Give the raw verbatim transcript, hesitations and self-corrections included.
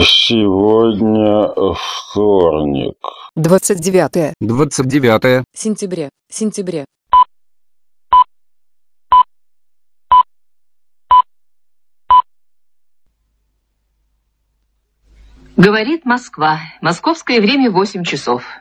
Сегодня вторник. двадцать девятое. двадцать девятое. Сентября. Сентября. Говорит Москва. Московское время восемь часов.